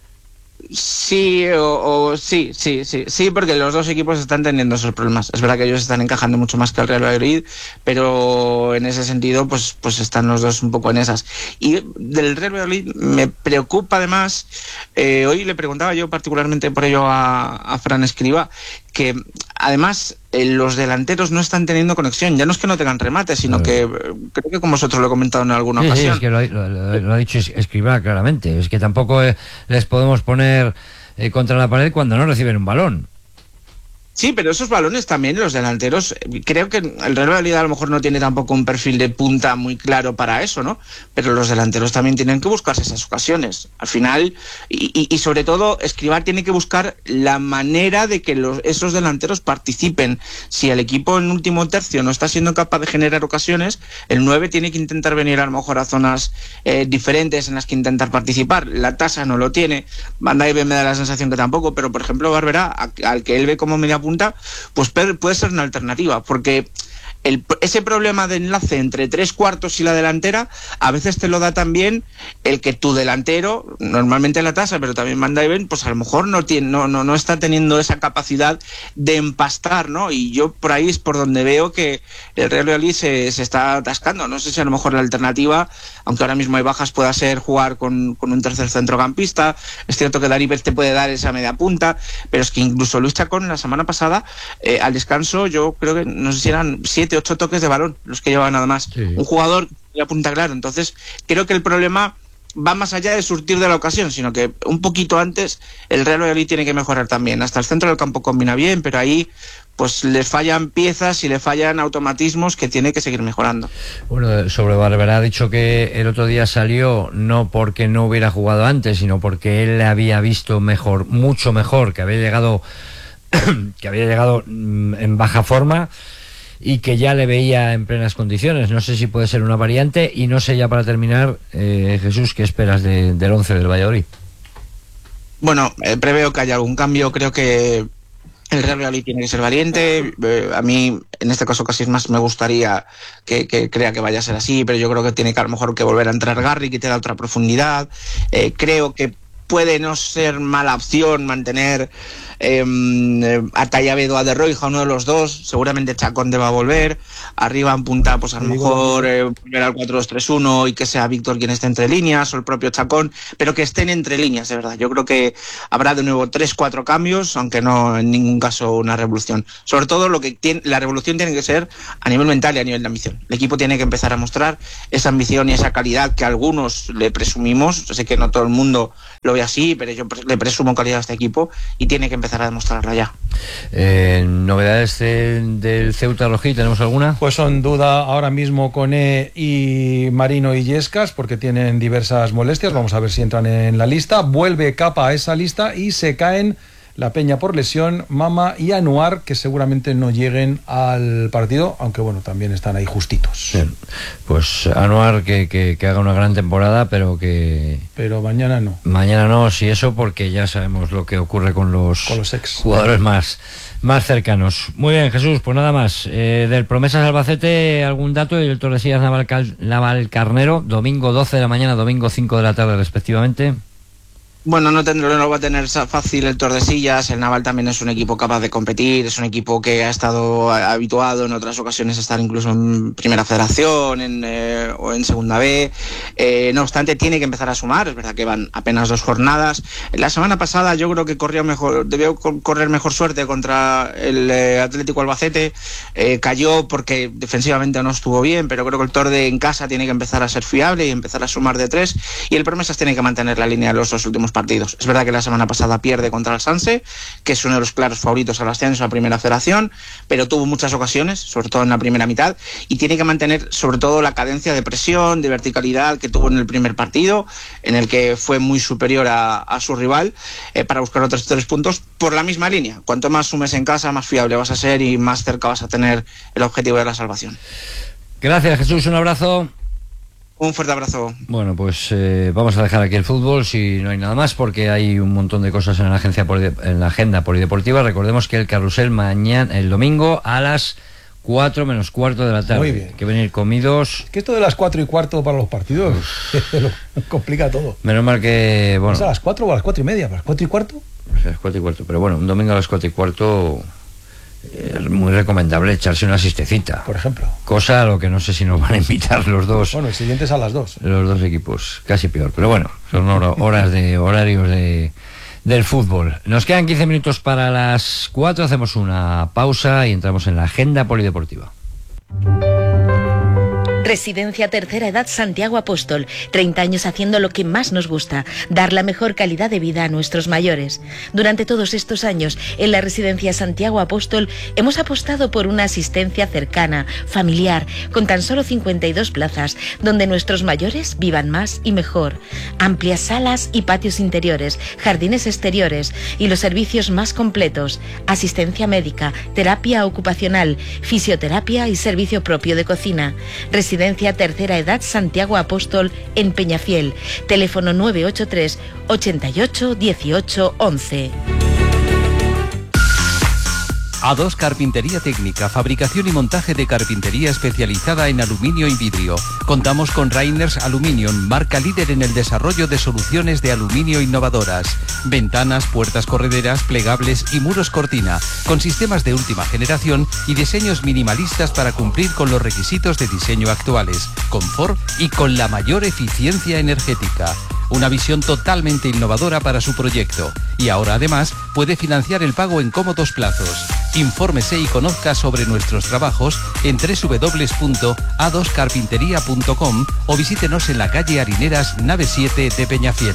Sí, o, o sí, sí, sí, sí, porque los dos equipos están teniendo esos problemas. Es verdad que ellos están encajando mucho más que el Real Madrid, pero en ese sentido, pues, pues están los dos un poco en esas. Y del Real Madrid me preocupa además, eh, hoy le preguntaba yo particularmente por ello a, a Fran Escribá, que además eh, los delanteros no están teniendo conexión. Ya no es que no tengan remate, sino que eh, creo que como vosotros lo he comentado en alguna sí, ocasión. Sí, es que lo, lo, lo, lo ha dicho Escribá claramente. Es que tampoco eh, les podemos poner eh, contra la pared cuando no reciben un balón. Sí, pero esos balones también, los delanteros, creo que el Real Madrid a lo mejor no tiene tampoco un perfil de punta muy claro para eso, ¿no? Pero los delanteros también tienen que buscarse esas ocasiones. Al final, y, y, y sobre todo, Escribá tiene que buscar la manera de que los, esos delanteros participen. Si el equipo en último tercio no está siendo capaz de generar ocasiones, el nueve tiene que intentar venir a lo mejor a zonas eh, diferentes en las que intentar participar. La tasa no lo tiene, Van Dijk me da la sensación que tampoco, pero por ejemplo Barberá, al que él ve como media punta, pues puede ser una alternativa, porque el, ese problema de enlace entre tres cuartos y la delantera a veces te lo da también el que tu delantero, normalmente la tasa, pero también Van Dijk, pues a lo mejor no tiene, no, no, no está teniendo esa capacidad de empastar, ¿no? Y yo por ahí es por donde veo que el Real Madrid se, se está atascando. No sé si a lo mejor la alternativa, aunque ahora mismo hay bajas, pueda ser jugar con, con un tercer centrocampista. Es cierto que Dani Pérez te puede dar esa media punta, pero es que incluso Luis Chacón la semana pasada, eh, al descanso, yo creo que no sé si eran siete, ocho toques de balón los que llevaba nada más. Sí. Un jugador que apunta claro. Entonces, creo que el problema va más allá de surtir de la ocasión, sino que un poquito antes el Real Madrid tiene que mejorar también. Hasta el centro del campo combina bien, pero ahí pues le fallan piezas y le fallan automatismos que tiene que seguir mejorando. Bueno, sobre Barberá ha dicho que el otro día salió no porque no hubiera jugado antes, sino porque él había visto mejor, mucho mejor, que había llegado que había llegado en baja forma y que ya le veía en plenas condiciones. No sé si puede ser una variante, y no sé ya para terminar, eh, Jesús, ¿qué esperas de, del once del Valladolid? Bueno, eh, preveo que haya algún cambio. Creo que el Real Valladolid tiene que ser valiente. Eh, a mí, en este caso, casi más me gustaría que, que crea que vaya a ser así, pero yo creo que tiene que a lo mejor que volver a entrar Garri, que te da otra profundidad. Eh, creo que puede no ser mala opción mantener eh, a Tallavedo o a De Roija, uno de los dos. Seguramente Chacón deba volver. Arriba en punta, pues a lo mejor eh, volver al cuatro dos tres uno y que sea Víctor quien esté entre líneas, o el propio Chacón, pero que estén entre líneas, de verdad. Yo creo que habrá de nuevo tres, cuatro cambios, aunque no en ningún caso una revolución. Sobre todo lo que tiene, la revolución tiene que ser a nivel mental y a nivel de ambición. El equipo tiene que empezar a mostrar esa ambición y esa calidad que algunos le presumimos. Sé que no todo el mundo lo ve así, pero yo le presumo calidad a este equipo y tiene que empezar a demostrarla ya. Eh, ¿Novedades de, del Ceuta Rojí? ¿Tenemos alguna? Pues son duda ahora mismo Koné y Marino Illescas, porque tienen diversas molestias. Vamos a ver si entran en la lista. Vuelve Capa a esa lista y se caen La Peña por lesión, Mama y Anuar, que seguramente no lleguen al partido, aunque bueno, también están ahí justitos. Bien. Pues Anuar que, que, que haga una gran temporada, pero que... Pero mañana no. Mañana no, si eso, porque ya sabemos lo que ocurre con los, con los ex jugadores más, más cercanos. Muy bien, Jesús, pues nada más. Eh, del Promesas Albacete, algún dato, y el Tordesillas Naval, Naval Carnero, domingo doce de la mañana, domingo cinco de la tarde respectivamente. Bueno, no, tendrá, no lo va a tener fácil el Tordesillas. El Naval también es un equipo capaz de competir, es un equipo que ha estado habituado en otras ocasiones a estar incluso en Primera Federación en, eh, o en Segunda B. Eh, no obstante, tiene que empezar a sumar. Es verdad que van apenas dos jornadas. La semana pasada yo creo que corrió mejor, debió correr mejor suerte contra el eh, Atlético Albacete. Eh, cayó porque defensivamente no estuvo bien, pero creo que el Torde en casa tiene que empezar a ser fiable y empezar a sumar de tres. Y el Promesas tiene que mantener la línea de los dos últimos partidos. Es verdad que la semana pasada pierde contra el Sanse, que es uno de los claros favoritos al ascenso a la Primera Federación, pero tuvo muchas ocasiones, sobre todo en la primera mitad, y tiene que mantener sobre todo la cadencia de presión, de verticalidad que tuvo en el primer partido, en el que fue muy superior a, a su rival, eh, para buscar otros tres puntos por la misma línea. Cuanto más sumes en casa, más fiable vas a ser y más cerca vas a tener el objetivo de la salvación. Gracias, Jesús, un abrazo. Un fuerte abrazo. Bueno, pues eh, vamos a dejar aquí el fútbol si no hay nada más, porque hay un montón de cosas en la agencia en la agenda polideportiva. Recordemos que el carrusel mañana, el domingo, a las cuatro menos cuarto de la tarde. Muy bien. Que venir comidos. Es que esto de las cuatro y cuarto para los partidos lo complica todo. Menos mal que... bueno, ¿es a las cuatro o a las cuatro y media? ¿A las cuatro y cuarto? A las cuatro y cuarto. Pero bueno, un domingo a las cuatro y cuarto... es muy recomendable echarse una siestecita, por ejemplo, cosa a lo que no sé si nos van a invitar los dos. Bueno, el siguiente es a las dos, los dos equipos, casi peor, pero bueno, son horas de horarios de del fútbol. Nos quedan quince minutos para las cuatro, hacemos una pausa y entramos en la agenda polideportiva. Residencia Tercera Edad Santiago Apóstol. treinta años haciendo lo que más nos gusta, dar la mejor calidad de vida a nuestros mayores. Durante todos estos años, en la Residencia Santiago Apóstol, hemos apostado por una asistencia cercana, familiar, con tan solo cincuenta y dos plazas, donde nuestros mayores vivan más y mejor. Amplias salas y patios interiores, jardines exteriores y los servicios más completos. Asistencia médica, terapia ocupacional, fisioterapia y servicio propio de cocina. Residencia Tercera Edad Santiago Apóstol en Peñafiel. Teléfono nueve ocho tres, ochenta y ocho, dieciocho, once. A dos Carpintería Técnica, fabricación y montaje de carpintería especializada en aluminio y vidrio. Contamos con Rainers Aluminium, marca líder en el desarrollo de soluciones de aluminio innovadoras. Ventanas, puertas correderas, plegables y muros cortina, con sistemas de última generación y diseños minimalistas para cumplir con los requisitos de diseño actuales, confort y con la mayor eficiencia energética. Una visión totalmente innovadora para su proyecto. Y ahora además puede financiar el pago en cómodos plazos. Infórmese y conozca sobre nuestros trabajos en doble u doble u doble u punto a dos carpintería punto com o visítenos en la calle Harineras, nave siete de Peñafiel.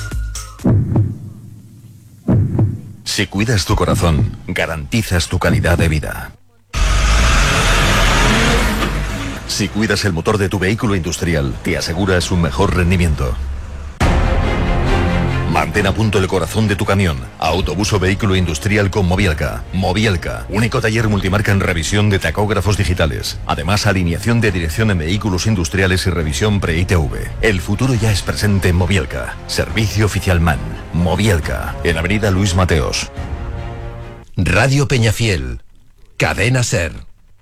Si cuidas tu corazón, garantizas tu calidad de vida. Si cuidas el motor de tu vehículo industrial, te aseguras un mejor rendimiento. Mantén a punto el corazón de tu camión. Autobús o vehículo industrial con Mobielka. Mobielka, único taller multimarca en revisión de tacógrafos digitales. Además, alineación de dirección en vehículos industriales y revisión pre-I T V. El futuro ya es presente en Mobielka. Servicio oficial MAN. Mobielka, en Avenida Luis Mateos. Radio Peñafiel. Cadena SER.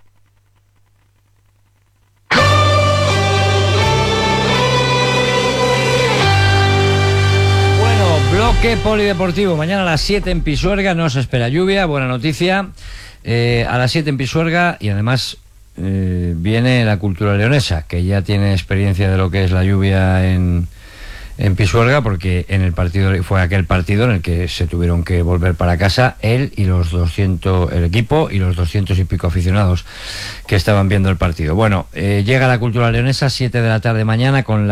Bloque polideportivo. Mañana a las siete en Pisuerga no se espera lluvia, buena noticia. Eh, a las siete en Pisuerga y además eh, viene la cultura leonesa, que ya tiene experiencia de lo que es la lluvia en, en Pisuerga, porque en el partido fue aquel partido en el que se tuvieron que volver para casa él y los doscientos, el equipo y los doscientos y pico aficionados que estaban viendo el partido. Bueno, eh, llega la cultura leonesa, siete de la tarde mañana, con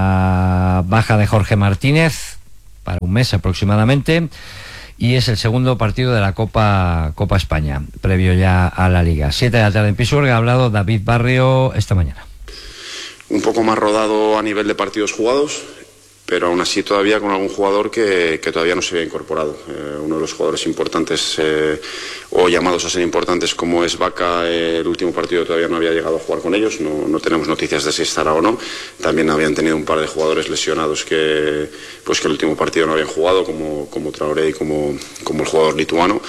la baja de Jorge Martínez para un mes aproximadamente, y es el segundo partido de la Copa Copa España, previo ya a la Liga. Siete de la tarde en Pisuerga. Ha hablado David Barrio esta mañana. Un poco más rodado a nivel de partidos jugados, pero aún así todavía con algún jugador que, que todavía no se había incorporado. Eh, uno de los jugadores importantes eh, o llamados a ser importantes, como es Vaca, eh, el último partido todavía no había llegado a jugar con ellos, no, no tenemos noticias de si estará o no. También habían tenido un par de jugadores lesionados que, pues que el último partido no habían jugado, como, como Traoré y como, como el jugador lituano.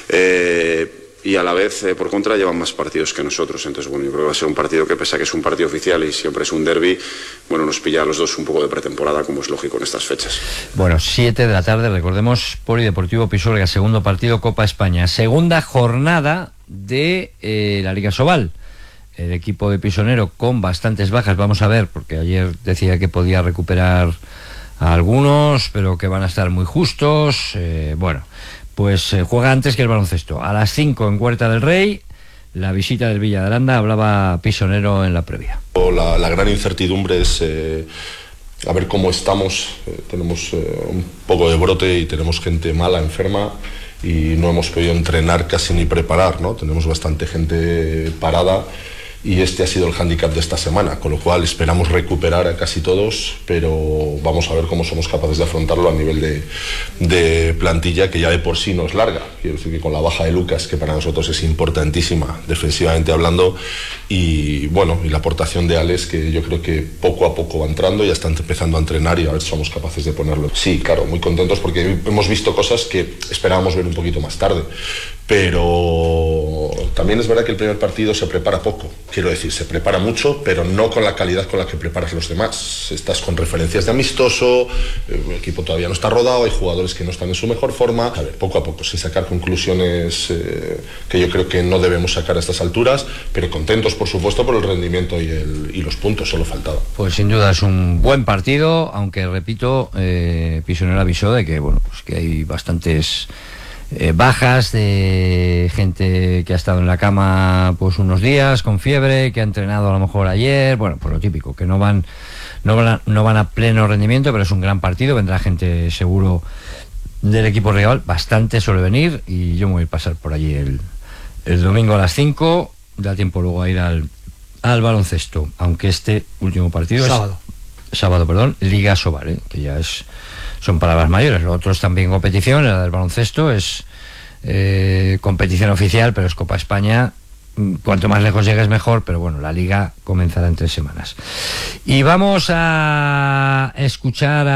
Eh, y a la vez, eh, por contra, llevan más partidos que nosotros. Entonces, bueno, yo creo que va a ser un partido que, pese a que es un partido oficial y siempre es un derbi, bueno, nos pilla a los dos un poco de pretemporada, como es lógico en estas fechas. Bueno, siete de la tarde, recordemos, Polideportivo Pisuerga, segundo partido Copa España, segunda jornada de eh, la Liga Sobal. El equipo de Pisonero con bastantes bajas, vamos a ver, porque ayer decía que podía recuperar a algunos, pero que van a estar muy justos. Eh, bueno, pues eh, juega antes que el baloncesto. A las cinco en Huerta del Rey, la visita del Villa de Aranda. Hablaba Pisonero en la previa. La, la gran incertidumbre es eh, a ver cómo estamos. Eh, tenemos eh, un poco de brote y tenemos gente mala, enferma, y no hemos podido entrenar casi ni preparar, ¿no? Tenemos bastante gente parada. Y este ha sido el hándicap de esta semana, con lo cual esperamos recuperar a casi todos, pero vamos a ver cómo somos capaces de afrontarlo a nivel de, de plantilla, que ya de por sí no es larga. Quiero decir que con la baja de Lucas, que para nosotros es importantísima, defensivamente hablando, y bueno, y la aportación de Alex, que yo creo que poco a poco va entrando, ya está empezando a entrenar y a ver si somos capaces de ponerlo. Sí, claro, muy contentos porque hemos visto cosas que esperábamos ver un poquito más tarde. Pero también es verdad que el primer partido se prepara poco, quiero decir, se prepara mucho, pero no con la calidad con la que preparas los demás. Estás con referencias de amistoso, el equipo todavía no está rodado, hay jugadores que no están en su mejor forma. A ver, poco a poco, sin sacar conclusiones eh, que yo creo que no debemos sacar a estas alturas, pero contentos, por supuesto, por el rendimiento y, el, y los puntos, solo faltaba. Pues sin duda es un buen partido, aunque repito, eh, Pisonero avisó de que, bueno, pues que hay bastantes Eh, bajas de gente que ha estado en la cama pues unos días con fiebre, que ha entrenado a lo mejor ayer, bueno, pues lo típico, que no van no van a, no van a pleno rendimiento, pero es un gran partido, vendrá gente seguro del equipo rival, bastante suele venir, y yo me voy a pasar por allí el, el domingo a las cinco, da tiempo luego a ir al, al baloncesto, aunque este último partido sábado. es sábado, perdón, Liga Sobal, ¿eh? Que ya es son palabras mayores. Lo otro es también competición, la del baloncesto es eh, competición oficial, pero es Copa España. Cuanto más lejos llegues mejor, pero bueno, la Liga comenzará en tres semanas. Y vamos a escuchar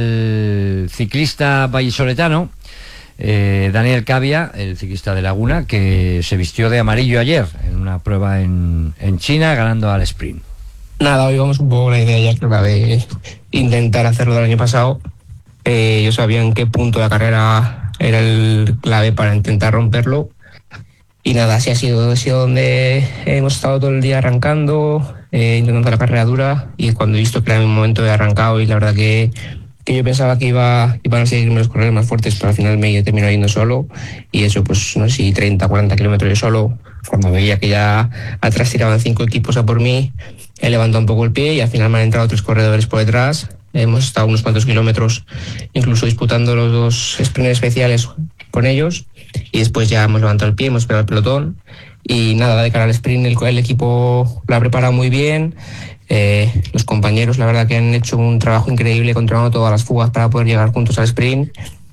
al ciclista vallisoletano, eh, Daniel Cavia, el ciclista de Laguna, que se vistió de amarillo ayer en una prueba en, en China, ganando al sprint. Nada, hoy vamos un poco con la idea ya creo de intentar hacerlo del año pasado. Eh, yo sabía en qué punto de la carrera era el clave para intentar romperlo, y nada, así ha sido, ha sido donde hemos estado todo el día arrancando, eh, intentando la carrera dura, y cuando he visto que era mi momento he arrancado, y la verdad que, que yo pensaba que iba, iban a seguirme los corredores más fuertes, pero al final me terminó yendo solo, y eso pues no sé si treinta, cuarenta kilómetros yo solo. Cuando veía que ya atrás tiraban cinco equipos a por mí, he levantado un poco el pie y al final me han entrado tres corredores por detrás. Hemos estado unos cuantos kilómetros incluso disputando los dos sprints especiales con ellos, y después ya hemos levantado el pie, hemos esperado el pelotón, y nada, de cara al sprint el, el equipo lo ha preparado muy bien. Eh, los compañeros, la verdad que han hecho un trabajo increíble controlando todas las fugas para poder llegar juntos al sprint.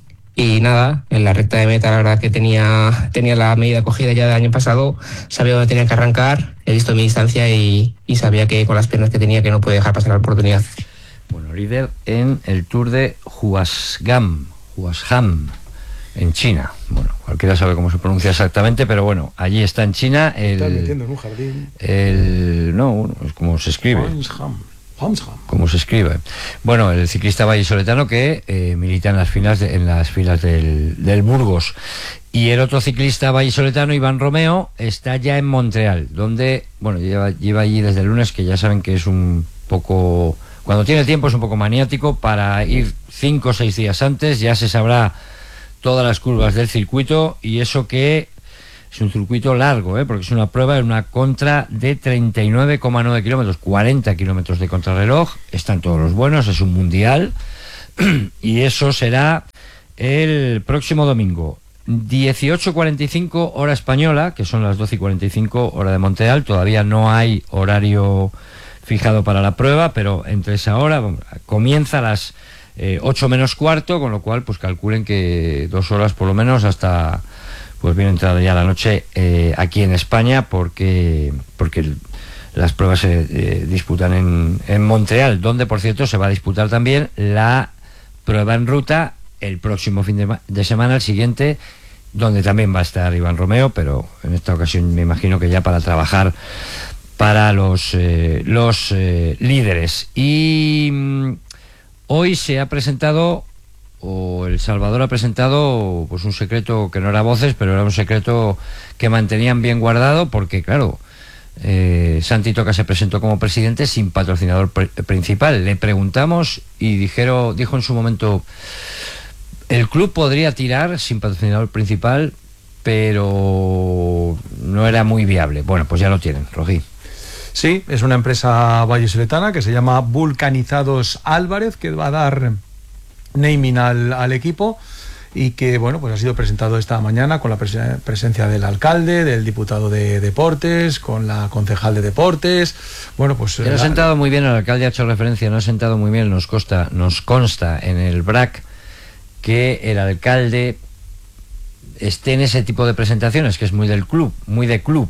Y nada, en la recta de meta la verdad que tenía, tenía la medida cogida ya del año pasado, sabía dónde tenía que arrancar, he visto mi distancia y, y sabía que con las piernas que tenía que no podía dejar pasar la oportunidad. Bueno, líder en el Tour de Huasgham, Huasgham, en China. Bueno, cualquiera sabe cómo se pronuncia exactamente, pero bueno, allí está en China el... Está metiendo en un jardín. El... No, es como se escribe. Huasgham. Como se escribe. Bueno, el ciclista vallisoletano que eh, milita en las filas de, en las filas del, del Burgos. Y el otro ciclista vallisoletano, Iván Romeo, está ya en Montreal, donde, bueno, lleva, lleva allí desde el lunes, que ya saben que es un poco... Cuando tiene tiempo es un poco maniático para ir cinco o seis días antes, ya se sabrá todas las curvas del circuito, y eso que es un circuito largo, ¿eh? Porque es una prueba en una contra de treinta y nueve coma nueve kilómetros, cuarenta kilómetros de contrarreloj, están todos los buenos, es un mundial, y eso será el próximo domingo, dieciocho cuarenta y cinco hora española, que son las doce y cuarenta y cinco hora de Montreal. Todavía no hay horario fijado para la prueba, pero entre esa hora comienza a las eh, ocho menos cuarto, con lo cual pues calculen que dos horas por lo menos hasta pues bien entrada ya la noche eh, aquí en España, porque porque el, las pruebas se eh, disputan en, en Montreal, donde por cierto se va a disputar también la prueba en ruta el próximo fin de, de semana, el siguiente, donde también va a estar Iván Romeo, pero en esta ocasión me imagino que ya para trabajar para los eh, los eh, líderes. Y mm, hoy se ha presentado, o El Salvador ha presentado, pues un secreto que no era voces, pero era un secreto que mantenían bien guardado, porque claro, eh, Santi Toca se presentó como presidente sin patrocinador pr- principal. Le preguntamos y dijeron, dijo en su momento, el club podría tirar sin patrocinador principal, pero no era muy viable. Bueno, pues ya lo tienen, Rogi. Sí, es una empresa vallisoletana que se llama Vulcanizados Álvarez, que va a dar naming al, al equipo, y que bueno, pues ha sido presentado esta mañana con la pres- presencia del alcalde, del diputado de Deportes, con la concejal de Deportes. Bueno, pues no ha sentado muy bien, el alcalde ha hecho referencia, no ha sentado muy bien, nos consta, nos consta en el B R A C que el alcalde esté en ese tipo de presentaciones, que es muy del club, muy de club,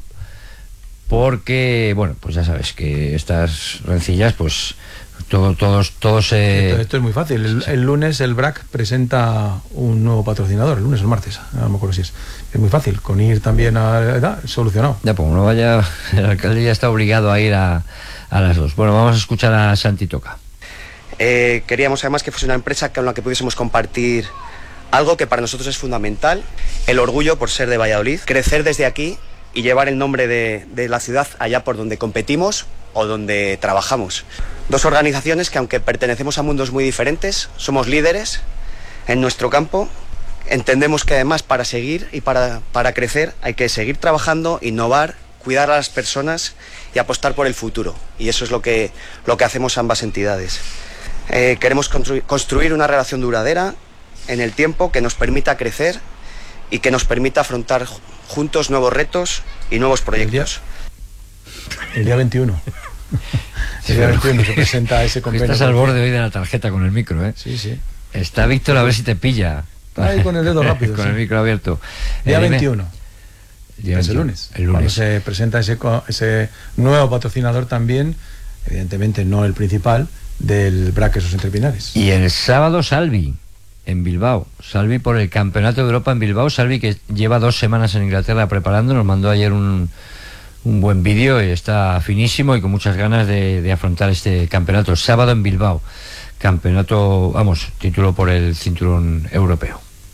porque bueno, pues ya sabes que estas rencillas, pues todo, todos todos eh... esto, esto es muy fácil. El, el lunes el B R A C presenta un nuevo patrocinador, el lunes o el martes, no me acuerdo si es. Es muy fácil, con ir también a edad, solucionado. Ya, pues no vaya, el alcalde ya está obligado a ir a, a las dos. Bueno, vamos a escuchar a Santi Toca. Eh, queríamos además que fuese una empresa con la que pudiésemos compartir algo que para nosotros es fundamental, el orgullo por ser de Valladolid, crecer desde aquí y llevar el nombre de, de la ciudad allá por donde competimos o donde trabajamos. Dos organizaciones que, aunque pertenecemos a mundos muy diferentes, somos líderes en nuestro campo. Entendemos que además para seguir y para, para crecer hay que seguir trabajando, innovar, cuidar a las personas y apostar por el futuro. Y eso es lo que, lo que hacemos ambas entidades. Eh, queremos constru- construir una relación duradera en el tiempo que nos permita crecer y que nos permita afrontar juntos nuevos retos y nuevos proyectos. El día, el día veintiuno. El día veintiuno se presenta ese convenio. Estás al borde hoy de la tarjeta con el micro, ¿eh? Sí, sí. Está Víctor a ver si te pilla. Está ahí con el dedo rápido. Con sí. el micro abierto. Día eh, veintiuno. Día es el veintiuno. lunes. El lunes. Cuando se presenta ese, ese nuevo patrocinador también, evidentemente no el principal, del B R A C Esos Entrepinares. Y el sábado Salvi, en Bilbao. Salvi por el Campeonato de Europa en Bilbao. Salvi, que lleva dos semanas en Inglaterra preparando, nos mandó ayer un, un buen vídeo y está finísimo y con muchas ganas de, de afrontar este campeonato. Sábado en Bilbao. Campeonato, vamos, título por el cinturón europeo.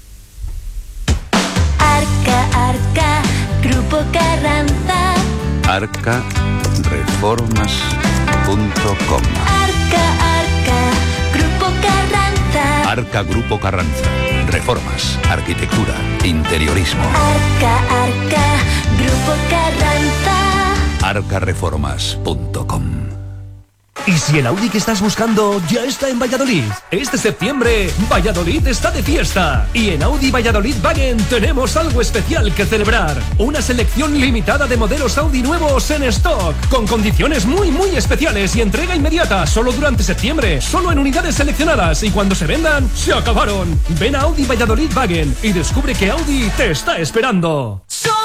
Arca, Arca, Grupo Carranza. arca reformas punto com. Arca, Arca, Grupo Carranza. Arca Grupo Carranza. Reformas, arquitectura, interiorismo. Arca, Arca, Grupo Carranza. arca reformas punto com. ¿Y si el Audi que estás buscando ya está en Valladolid? Este septiembre, Valladolid está de fiesta. Y en Audi Valladolid Wagen tenemos algo especial que celebrar. Una selección limitada de modelos Audi nuevos en stock, con condiciones muy muy especiales y entrega inmediata, solo durante septiembre, solo en unidades seleccionadas, y cuando se vendan, se acabaron. Ven a Audi Valladolid Wagen y descubre que Audi te está esperando.